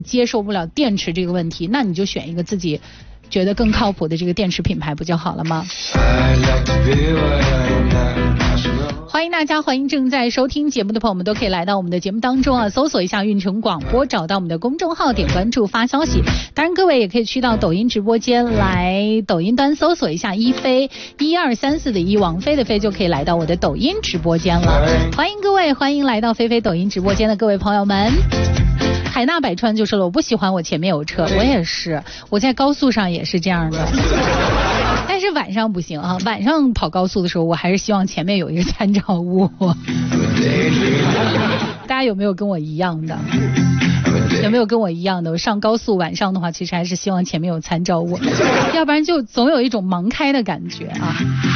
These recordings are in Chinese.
接受不了电池这个问题，那你就选一个自己觉得更靠谱的这个电池品牌不就好了吗？欢迎大家，欢迎正在收听节目的朋友们都可以来到我们的节目当中啊，搜索一下运城广播，找到我们的公众号，点关注发消息。当然各位也可以去到抖音直播间，来抖音端搜索一下一飞1234的一王菲的菲，就可以来到我的抖音直播间了。欢迎各位，欢迎来到菲菲抖音直播间的各位朋友们。海纳百川就说了，我不喜欢我前面有车，我也是，我在高速上也是这样的，但是晚上不行啊，晚上跑高速的时候，我还是希望前面有一个参照物。大家有没有跟我一样的？有没有跟我一样的？我上高速晚上的话，其实还是希望前面有参照物，要不然就总有一种盲开的感觉啊。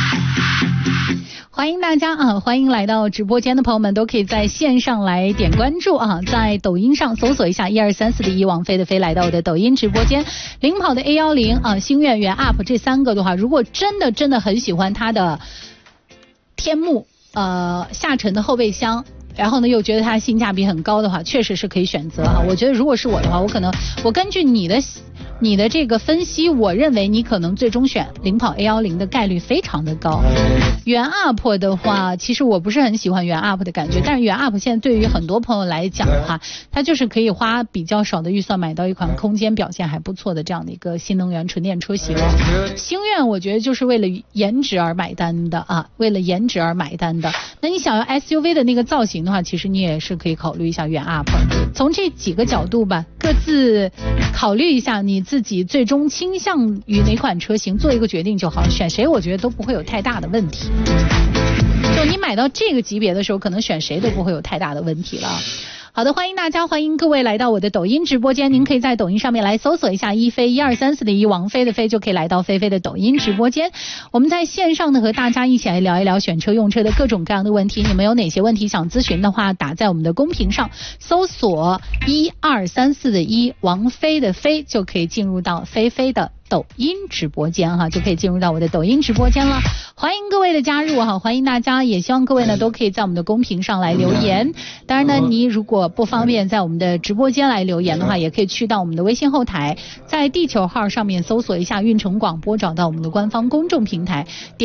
欢迎大家啊！欢迎来到直播间的朋友们，都可以在线上来点关注啊，在抖音上搜索一下1234的一王菲的菲，来到我的抖音直播间。领跑的 A10 啊，星愿原 UP 这三个的话，如果真的很喜欢它的天幕下沉的后备箱，然后呢又觉得它性价比很高的话，确实是可以选择啊。我觉得如果是我的话，我根据你的这个分析，我认为你可能最终选领跑 A10 的概率非常的高。原 UP 的话，其实我不是很喜欢原 UP 的感觉，但是原 UP 现在对于很多朋友来讲的话，它就是可以花比较少的预算买到一款空间表现还不错的这样的一个新能源纯电车型。星愿我觉得就是为了颜值而买单的啊，为了颜值而买单的。那你想要 SUV 的那个造型的话，其实你也是可以考虑一下原 UP。从这几个角度吧，各自考虑一下你自己最终倾向于哪款车型，做一个决定就好，选谁我觉得都不会有太大的问题。就你买到这个级别的时候，可能选谁都不会有太大的问题了。好的，欢迎大家，欢迎各位来到我的抖音直播间。您可以在抖音上面来搜索一下一飞1234的一王菲的菲，就可以来到菲菲的抖音直播间。我们在线上呢和大家一起来聊一聊选车用车的各种各样的问题。你们有哪些问题想咨询的话，打在我们的公屏上搜索1234的一王菲的菲，就可以进入到菲菲的抖音直播间哈，就可以进入到我的抖音直播间了。欢迎各位的加入哈，欢迎大家，也希望各位呢都可以在我们的公屏上来留言。当然呢，你如果不方便在我们的直播间来留言的话，也可以去到我们的微信后台，在地球号上面搜索一下运城广播，找到我们的官方公众平台。